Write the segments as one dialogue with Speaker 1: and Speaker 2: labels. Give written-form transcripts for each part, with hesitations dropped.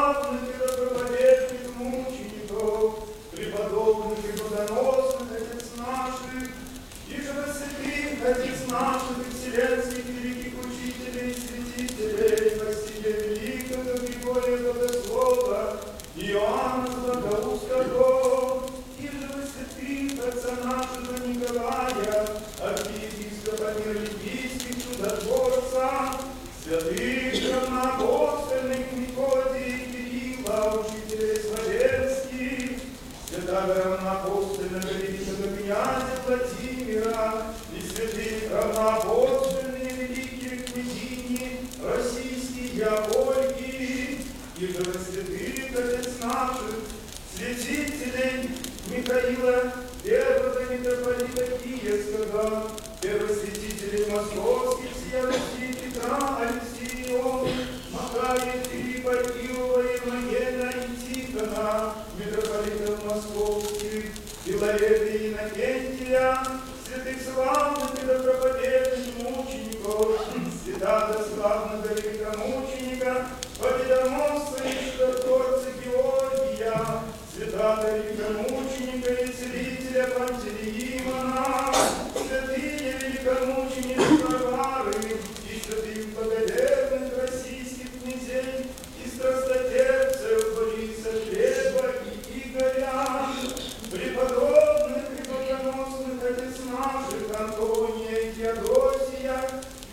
Speaker 1: славных и доброполезных мучеников, преподобных и богоносных отец наших, и же святых отец наших и вселенских великих учителей и святителей, Василия Великого, Григория Богослова, Иоанна Златоустого, и же святых отца нашего Николая, архиепископа миролюбийских, чудотворца, святых равноапостольных Мефодия и Кирилла, учителей славянских, святого равноапостольного великого князя Владимира и святых равноапостольные великие княгини российские Ольги, и же святых отец наших, святителей Михаила Первого митрополита Киевского, первосвятителей московских, сия Руси, Петра, Алексея, Макария, Филиппа, Иова, Евангена и Тихона, митрополитов московских, Филарета и Иннокентия, святых славных и доброполезных мучеников, святого славного великомученика, победоносца и чудотворца Георгия, святого великомученика и целителя Пантелеимона, святые великомученицы Варвары и святых благоверных российских князей и страстотерпцев Бориса Глеба и Игоря, преподобных и богоносных отец наших Антония и Теодосия,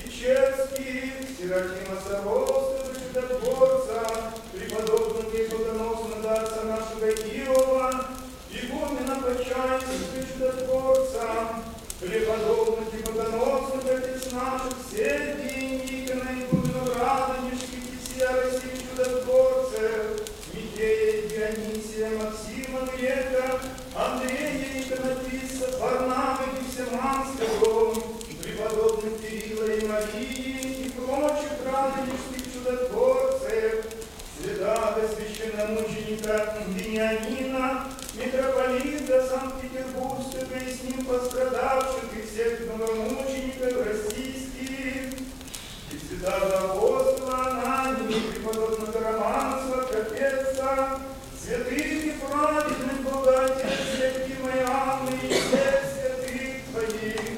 Speaker 1: Печерских, Серафима Саровского, чудотворца, преподобных и богоносного отца нашего Иова, игумена Почаевского, чудотворца, преподобных и богоносных отец наших Сергия, Никона, игумена Радонежских и сия России чудотворцев, Михея, Дионисия, Максима, Грека, Андрея, иконописца, Варнавы, Евсеманского, преподобных Кирилла и Марии и прочих радонежских чудотворцев, святого священномученика Вениамина, митрополита Санкт-Петербургского и с ним пострадавших и всех новомучеников российских, и святого апостола Анании, преподобного Романа Сладкопевца, святых и праведных богатых, святых моей Анны и всех святых твоих,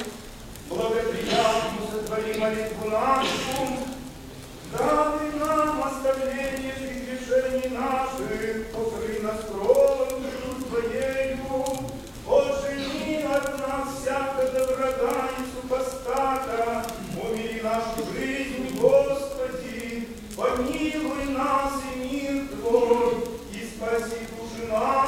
Speaker 1: благоприятно сотвори молитву нашу, дай нам оставление прегрешений наших, покрой нас кровом Твоею, ожени от нас всякого врага и супостата, умири нашу жизнь, Господи, помилуй нас и мир Твой, и спаси души наши.